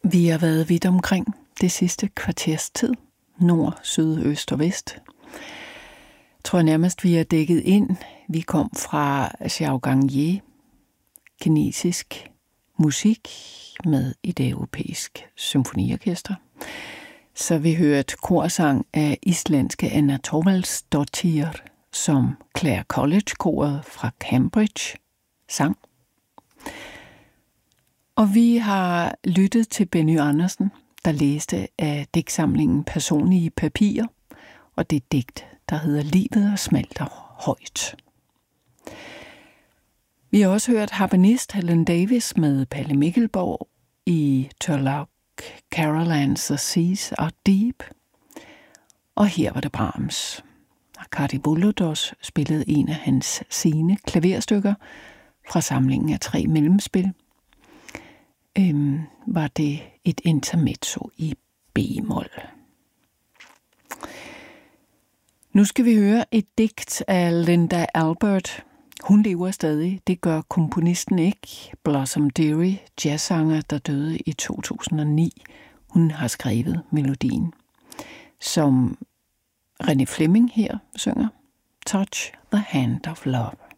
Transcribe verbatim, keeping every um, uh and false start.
Vi har været vidt omkring det sidste kvarters tid. Nord, syd, øst og vest. Jeg tror nærmest, vi er dækket ind. Vi kom fra Xiaogang-Yi, kinesisk musik med et europæisk symfoniorkester. Så vi hørte korsang af islandske Anna Thorvaldsdottir, som Clare College-koret fra Cambridge sang. Og vi har lyttet til Benny Andersen, der læste af digtsamlingen Personlige papirer, og det digt, der hedder Livet smelter højt. Vi har også hørt harpenist Helen Davis med Palle Mikkelborg i Turlough Carolans The Seas Are Deep. Og her var det Brahms. Arkady Volodos spillede en af hans sene klaverstykker fra samlingen af tre mellemspil. Øhm, var det et intermezzo i b-mol. Nu skal vi høre et digt af Linda Albert. Hun lever stadig, det gør komponisten ikke. Blossom Dearie, jazzsanger, der døde i to tusind og ni. Hun har skrevet melodien, som René Fleming her synger. Touch the hand of love.